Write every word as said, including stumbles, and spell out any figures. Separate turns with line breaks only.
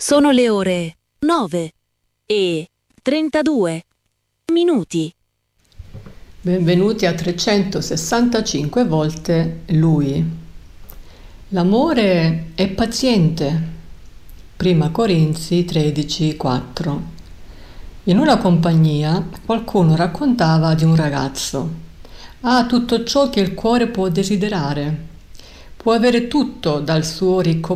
Sono le ore nove e trentadue minuti.
Benvenuti a trecentosessantacinque volte lui. L'amore è paziente. Prima Corinzi tredici quattro. In una compagnia qualcuno raccontava di un ragazzo. Ha tutto ciò che il cuore può desiderare. Può avere tutto dal suo ricco